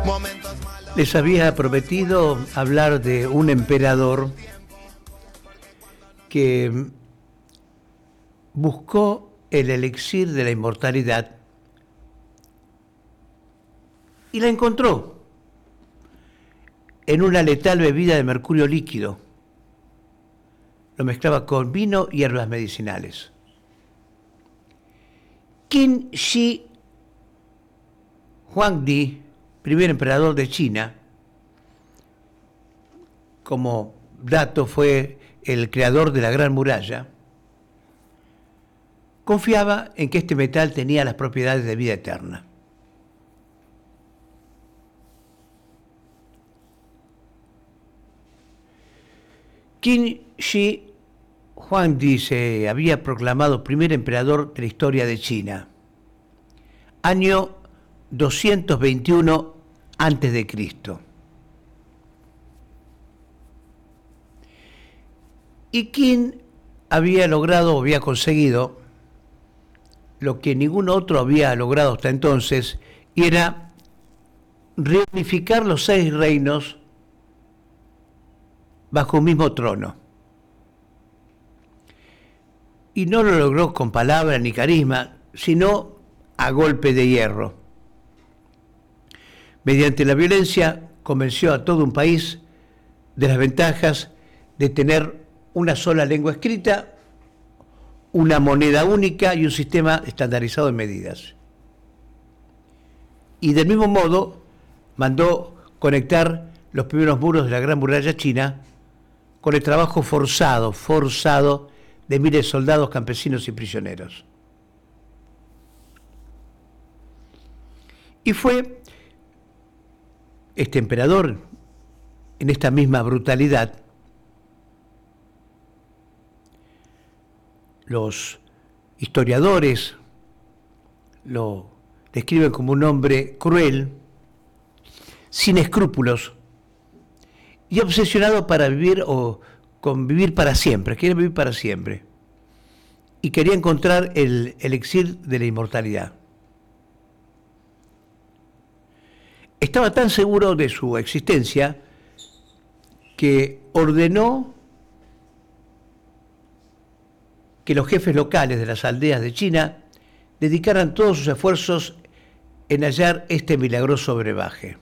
Les había prometido hablar de un emperador que buscó el elixir de la inmortalidad y la encontró en una letal bebida de mercurio líquido. Lo mezclaba con vino y hierbas medicinales. Qin Shi Huangdi, primer emperador de China, como dato fue el creador de la Gran Muralla, confiaba en que este metal tenía las propiedades de vida eterna. Qin Shi Huangdi se había proclamado primer emperador de la historia de China, año 221 a.C. Y Qin había logrado, había conseguido lo que ningún otro había logrado hasta entonces, y era reunificar los 6 reinos bajo un mismo trono. Y no lo logró con palabra ni carisma, sino a golpe de hierro. Mediante la violencia convenció a todo un país de las ventajas de tener una sola lengua escrita, una moneda única y un sistema estandarizado de medidas. Y del mismo modo mandó conectar los primeros muros de la Gran Muralla China con el trabajo forzado de miles de soldados, campesinos y prisioneros. Y fue este emperador, en esta misma brutalidad, los historiadores lo describen como un hombre cruel, sin escrúpulos y obsesionado para vivir o con vivir para siempre, quería vivir para siempre y quería encontrar el elixir de la inmortalidad. Estaba tan seguro de su existencia que ordenó que los jefes locales de las aldeas de China dedicaran todos sus esfuerzos en hallar este milagroso brebaje.